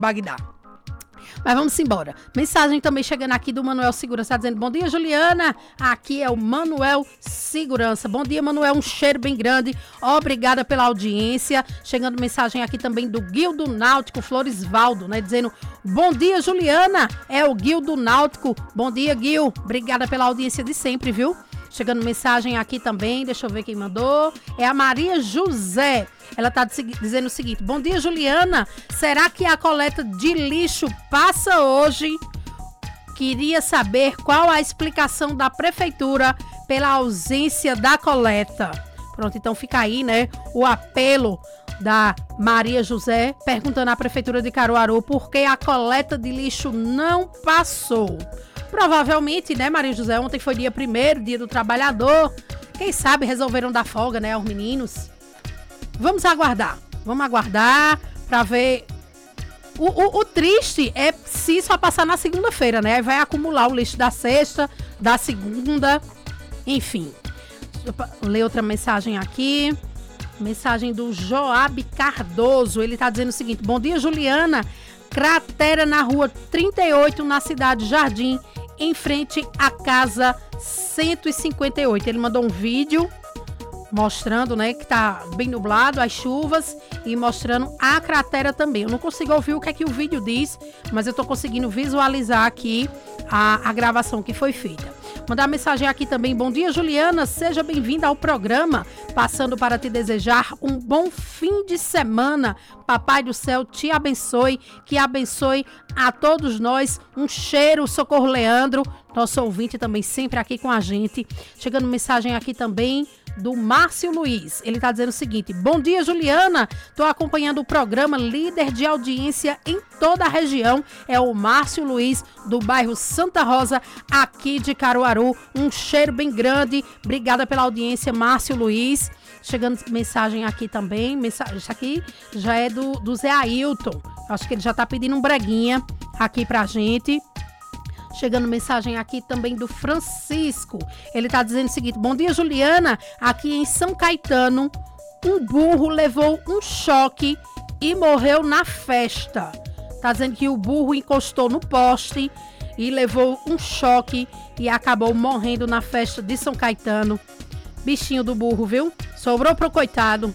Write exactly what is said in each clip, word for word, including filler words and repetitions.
Bagdá. Mas vamos embora. Mensagem também chegando aqui do Manuel Segurança, tá dizendo: bom dia, Juliana. Aqui é o Manuel Segurança. Bom dia, Manuel. Um cheiro bem grande. Obrigada pela audiência. Chegando mensagem aqui também do Guil do Náutico, Floresvaldo, né? Dizendo: bom dia, Juliana. É o Guil do Náutico. Bom dia, Guil. Obrigada pela audiência de sempre, viu? Chegando mensagem aqui também, deixa eu ver quem mandou. É a Maria José. Ela está dizendo o seguinte: bom dia, Juliana. Será que a coleta de lixo passa hoje? Queria saber qual a explicação da prefeitura pela ausência da coleta. Pronto, então fica aí, né, o apelo da Maria José, perguntando à prefeitura de Caruaru por que a coleta de lixo não passou. Provavelmente, né, Maria José, ontem foi dia primeiro, dia do trabalhador. Quem sabe resolveram dar folga, né, aos meninos. Vamos aguardar, vamos aguardar para ver. O, o, o triste é se só passar na segunda-feira, né? Vai acumular o lixo da sexta, da segunda, enfim. Deixa eu ler outra mensagem aqui. Mensagem do Joab Cardoso. Ele tá dizendo o seguinte: bom dia, Juliana. Cratera na rua trinta e oito, na cidade Jardim, em frente à casa cento e cinquenta e oito. Ele mandou um vídeo mostrando, né, que tá bem nublado, as chuvas, e mostrando a cratera também. Eu não consigo ouvir o que é que o vídeo diz, mas eu tô conseguindo visualizar aqui a, a gravação que foi feita. Mandar mensagem aqui também: bom dia, Juliana, seja bem-vinda ao programa, passando para te desejar um bom fim de semana. Papai do céu te abençoe, que abençoe a todos nós. Um cheiro, Socorro Leandro, nosso ouvinte também sempre aqui com a gente. Chegando mensagem aqui também do Márcio Luiz. Ele está dizendo o seguinte: bom dia, Juliana, estou acompanhando o programa, líder de audiência em toda a região, é o Márcio Luiz, do bairro Santa Rosa, aqui de Caruaru. Um cheiro bem grande, obrigada pela audiência, Márcio Luiz. Chegando mensagem aqui também, mensagem, isso aqui já é do, do Zé Ailton, acho que ele já está pedindo um breguinha aqui pra gente. Chegando mensagem aqui também do Francisco. Ele tá dizendo o seguinte: bom dia, Juliana. Aqui em São Caetano, um burro levou um choque e morreu na festa. Tá dizendo que o burro encostou no poste e levou um choque e acabou morrendo na festa de São Caetano. Bichinho do burro, viu? Sobrou pro coitado.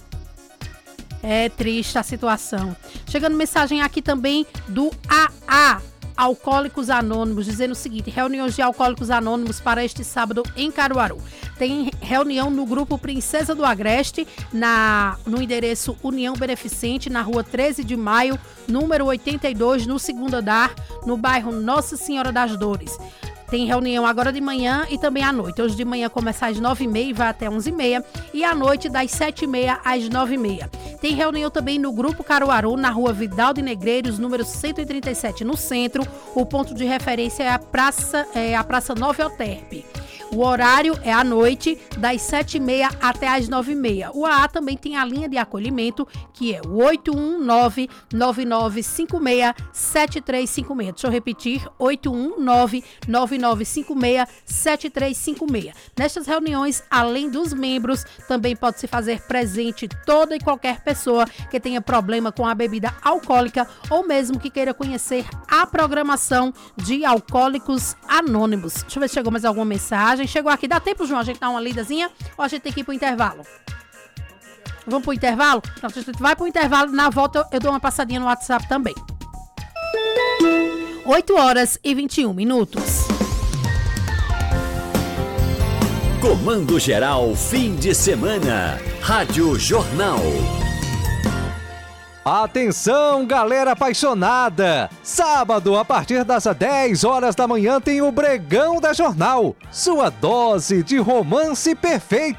É triste a situação. Chegando mensagem aqui também do A A. Alcoólicos Anônimos, dizendo o seguinte: reuniões de Alcoólicos Anônimos para este sábado em Caruaru. Tem reunião no grupo Princesa do Agreste, na, no endereço União Beneficente, na rua treze de maio, número oitenta e dois, no segundo andar, no bairro Nossa Senhora das Dores. Tem reunião agora de manhã e também à noite. Hoje de manhã começa às nove e meia e vai até onze e meia. E à noite das sete e meia às nove e meia. Tem reunião também no Grupo Caruaru, na rua Vidal de Negreiros, número cento e trinta e sete, no centro. O ponto de referência é a Praça, é a Praça Nova Euterpe. O horário é à noite, das sete e meia até às nove e meia. O A A também tem a linha de acolhimento, que é o oito um nove, nove nove cinco seis, sete três cinco seis. Deixa eu repetir: oito um nove, nove nove cinco seis, sete três cinco seis. Nestas reuniões, além dos membros, também pode se fazer presente toda e qualquer pessoa que tenha problema com a bebida alcoólica ou mesmo que queira conhecer a programação de Alcoólicos Anônimos. Deixa eu ver se chegou mais alguma mensagem. Chegou aqui, dá tempo, João, a gente dar uma lidazinha ou a gente tem que ir pro intervalo? Vamos pro intervalo? Então, a gente vai pro intervalo, na volta eu, eu dou uma passadinha no WhatsApp também. oito horas e vinte e um minutos. Comando Geral, fim de semana. Rádio Jornal. Atenção, galera apaixonada! Sábado, a partir das dez horas da manhã, tem o Bregão da Jornal. Sua dose de romance perfeito.